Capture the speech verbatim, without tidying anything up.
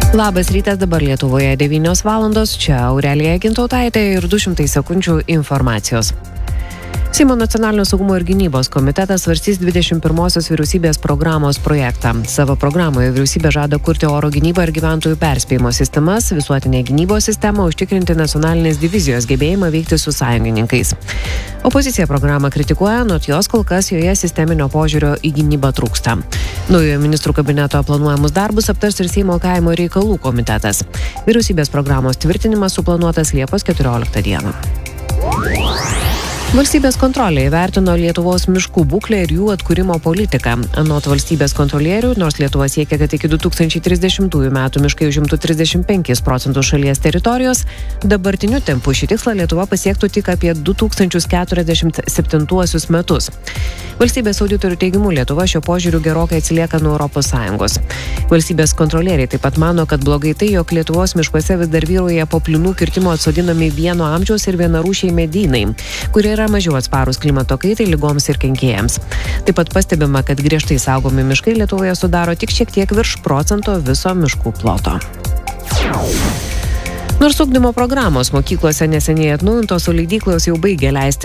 Labas rytas, dabar Lietuvoje devynios valandos, čia Aurelija Gintautaitė ir du šimtai sekundžių informacijos. Seimo nacionalinio saugumo ir gynybos komitetas svarstys dvidešimt pirmosios vyriausybės programos projektą. Savo programoje vyriausybė žada kurti oro gynybą ir gyventojų perspėjimo sistemas, visuotinę gynybos sistemą, užtikrinti nacionalinės divizijos gebėjimą veikti su sąjungininkais. Opozicija programą kritikuoja, nors jos kol kas joje sisteminio požiūrio į gynybą trūksta. Naujojo ministrų kabineto planuojamus darbus aptars ir Seimo kaimo reikalų komitetas. Vyriausybės programos tvirtinimas suplanuotas Liepos keturioliktą dieną. Valstybės kontrolė įvertino Lietuvos miškų būklę ir jų atkūrimo politiką. Anot valstybės kontrolierių, nors Lietuva siekia, kad iki du tūkstančiai trisdešimtųjų metų miškai užimtų trisdešimt penkis procentus šalies teritorijos, dabartiniu tempu šį tikslą Lietuva pasiektų tik apie du tūkstančiai keturiasdešimt septintuosius metus. Valstybės auditorių teigimu Lietuva šio požiūriu gerokai atsilieka nuo Europos Sąjungos. Valstybės kontrolieriai taip pat mano, kad blogai tai, jog Lietuvos miškuose vis dar vyrauja po plynų kirtimo atsodinami vieno amžiaus ir vienarūšiai medynai, kurie yra mažiau atsparūs klimato kaitai, ligoms ir kenkėjams. Taip pat pastebima, kad griežtai saugomi miškai Lietuvoje sudaro tik šiek tiek virš procento viso miškų ploto. Nors ugdymo programos mokyklose neseniai atnaujintos, o leidyklos jau baigė leisti